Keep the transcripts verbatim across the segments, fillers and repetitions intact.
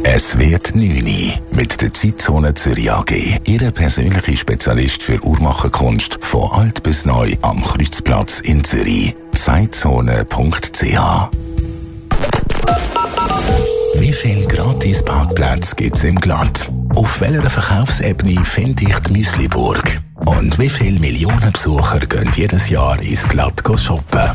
Es wird neun Uhr mit der Zeitzone Zürich A G. Ihr persönlicher Spezialist für Uhrmacherkunst von alt bis neu am Kreuzplatz in Zürich. zeitzone punkt c h. Wie viele Gratis-Parkplätze gibt es im Glatt? Auf welcher Verkaufsebene finde ich die Müsliburg? Und wie viele Millionen Besucher gehen jedes Jahr ins Glatt shoppen?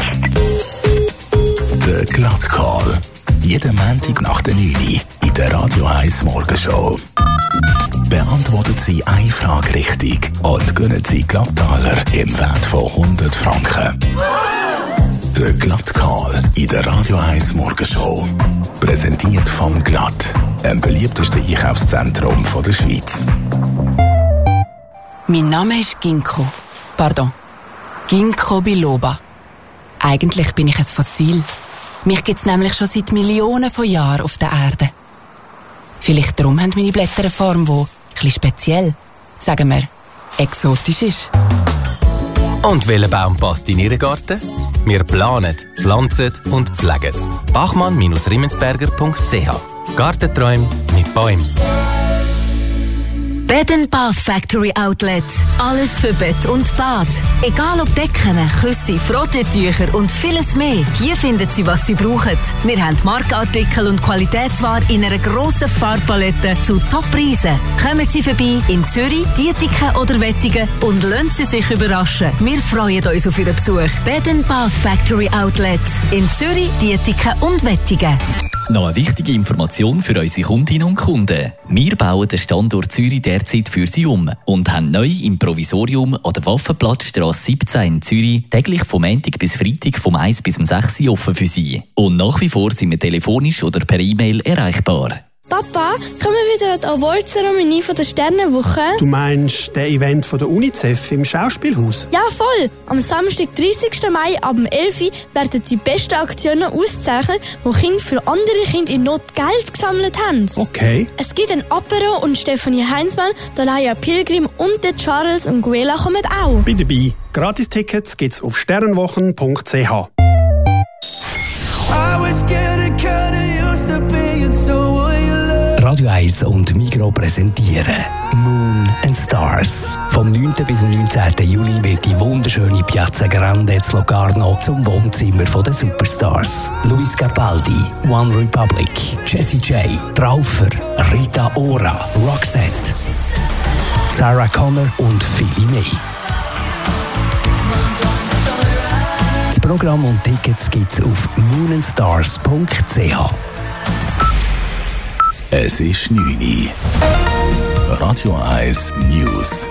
Der Glatt-Call. Jeden Montag nach der neun Uhr in der Radio eins Morgenshow. Beantworten Sie eine Frage richtig und gewinnen Sie Glattaler im Wert von hundert Franken. Der Glatt-Call in der Radio eins Morgenshow. Präsentiert vom Glatt, dem beliebtesten Einkaufszentrum der Schweiz. Mein Name ist Ginkgo. Pardon. Ginkgo biloba. Eigentlich bin ich ein Fossil. Mich gibt es nämlich schon seit Millionen von Jahren auf der Erde. Vielleicht darum haben meine Blätter eine Form, die ein bisschen speziell, sagen wir, exotisch ist. Und welcher Baum passt in Ihren Garten? Wir planen, pflanzen und pflegen. bachmann Riemensberger punkt c h. Gartenträume mit Bäumen. Bed and Bath Factory Outlet. Alles für Bett und Bad. Egal ob Decken, Küsse, Frotteetücher und vieles mehr. Hier finden Sie, was Sie brauchen. Wir haben Markenartikel und Qualitätsware in einer grossen Farbpalette zu Top-Preisen. Kommen Sie vorbei in Zürich, Dietiken oder Wettigen und lassen Sie sich überraschen. Wir freuen uns auf Ihren Besuch. Bed and Bath Factory Outlet in Zürich, Dietiken und Wettigen. Noch eine wichtige Information für unsere Kundinnen und Kunden. Wir bauen den Standort Zürich derzeit für Sie um und haben neu im Provisorium an der Waffenplatzstrasse siebzehn in Zürich täglich vom Montag bis Freitag vom eins bis sechs Uhr offen für Sie. Und nach wie vor sind wir telefonisch oder per E-Mail erreichbar. Papa, kommen wir wieder an die Awardzeremonie von der Sternenwoche? Du meinst das Event von der UNICEF im Schauspielhaus? Ja, voll! Am Samstag, dreißigsten Mai ab elf Uhr werden die besten Aktionen ausgezeichnet, wo Kinder für andere Kinder in Not Geld gesammelt haben. Okay. Es gibt ein Apero und Stefanie Heinzmann, Dalaya Pilgrim und der Charles und Guela kommen auch. Bin dabei. Gratis-Tickets gibt's auf sternenwochen punkt c h. Radio eins und Migros präsentieren Moon and Stars. Vom neunten bis neunzehnten Juli wird die wunderschöne Piazza Grande zu Locarno zum Wohnzimmer der Superstars. Luis Capaldi, One Republic, Jessie J, Traufer, Rita Ora, Roxette, Sarah Connor und viele mehr. Das Programm und Tickets gibt's auf moon and stars punkt c h. Es ist neun Uhr. Radio eins News.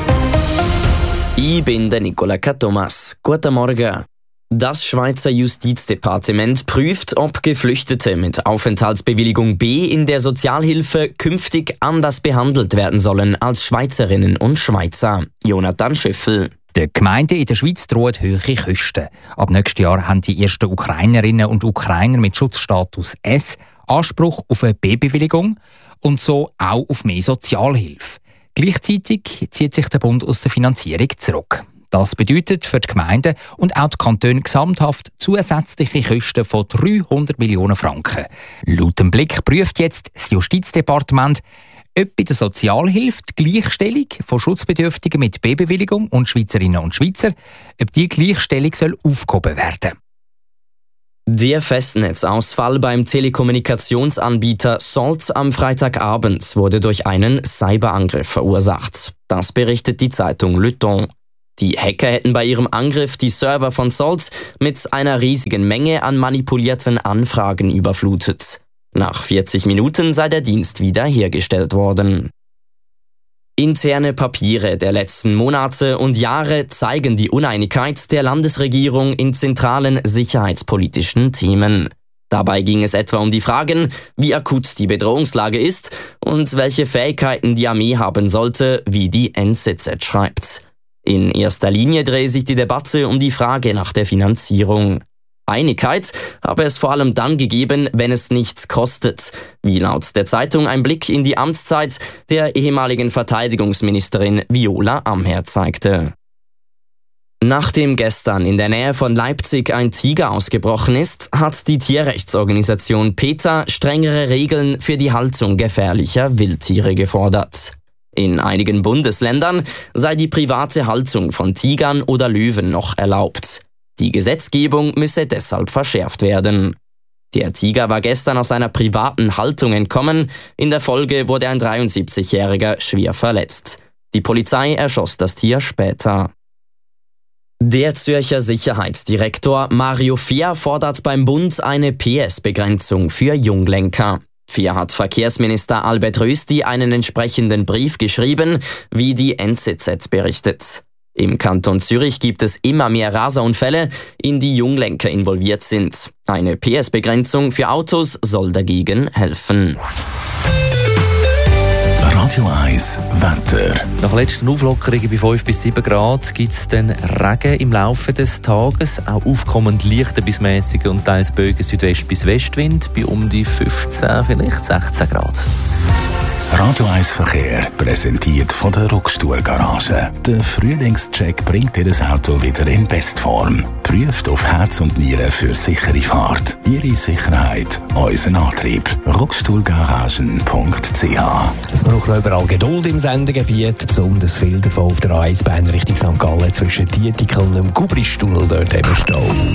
Ich bin der Nicola Thomas. Guten Morgen. Das Schweizer Justizdepartement prüft, ob Geflüchtete mit Aufenthaltsbewilligung B in der Sozialhilfe künftig anders behandelt werden sollen als Schweizerinnen und Schweizer. Jonathan Schöffel. Den Gemeinden in der Schweiz drohen hohe Kosten. Ab nächstes Jahr haben die ersten Ukrainerinnen und Ukrainer mit Schutzstatus S Anspruch auf eine B-Bewilligung und so auch auf mehr Sozialhilfe. Gleichzeitig zieht sich der Bund aus der Finanzierung zurück. Das bedeutet für die Gemeinden und auch die Kantone gesamthaft zusätzliche Kosten von dreihundert Millionen Franken. Laut dem Blick prüft jetzt das Justizdepartement, ob bei der Sozialhilfe die Gleichstellung von Schutzbedürftigen mit B-Bewilligung und Schweizerinnen und Schweizer, ob die Gleichstellung soll aufgehoben werden. Der Festnetzausfall beim Telekommunikationsanbieter Salt am Freitagabend wurde durch einen Cyberangriff verursacht. Das berichtet die Zeitung Le Temps. Die Hacker hätten bei ihrem Angriff die Server von Salt mit einer riesigen Menge an manipulierten Anfragen überflutet. Nach vierzig Minuten sei der Dienst wiederhergestellt worden. Interne Papiere der letzten Monate und Jahre zeigen die Uneinigkeit der Landesregierung in zentralen sicherheitspolitischen Themen. Dabei ging es etwa um die Fragen, wie akut die Bedrohungslage ist und welche Fähigkeiten die Armee haben sollte, wie die N Z Z schreibt. In erster Linie drehe sich die Debatte um die Frage nach der Finanzierung. Einigkeit habe es vor allem dann gegeben, wenn es nichts kostet, wie laut der Zeitung ein Blick in die Amtszeit der ehemaligen Verteidigungsministerin Viola Amherd zeigte. Nachdem gestern in der Nähe von Leipzig ein Tiger ausgebrochen ist, hat die Tierrechtsorganisation PETA strengere Regeln für die Haltung gefährlicher Wildtiere gefordert. In einigen Bundesländern sei die private Haltung von Tigern oder Löwen noch erlaubt. Die Gesetzgebung müsse deshalb verschärft werden. Der Tiger war gestern aus einer privaten Haltung entkommen. In der Folge wurde ein dreiundsiebzigjähriger schwer verletzt. Die Polizei erschoss das Tier später. Der Zürcher Sicherheitsdirektor Mario Fehr fordert beim Bund eine P S-Begrenzung für Junglenker. Fehr hat Verkehrsminister Albert Rösti einen entsprechenden Brief geschrieben, wie die N Z Z berichtet. Im Kanton Zürich gibt es immer mehr Raserunfälle, in die Junglenker involviert sind. Eine P S-Begrenzung für Autos soll dagegen helfen. Radio eins Wetter. Nach letzten Auflockerungen bei fünf bis sieben Grad gibt es dann Regen im Laufe des Tages, auch aufkommend leichter bis mäßiger und teils Bögen Südwest- bis Westwind bei um die fünfzehn, vielleicht sechzehn Grad. Radio eins Verkehr, präsentiert von der Ruckstuhl Garage. Der Frühlingscheck bringt Ihr Auto wieder in Bestform. Prüft auf Herz und Nieren für sichere Fahrt. Ihre Sicherheit, unser Antrieb. ruckstuhlgaragen punkt c h. Es braucht noch überall Geduld im Sendegebiet, besonders viel davon auf der A eins Bahn Richtung Sankt Gallen zwischen Dietikel und dem Gubristunnel, dort eben Stau.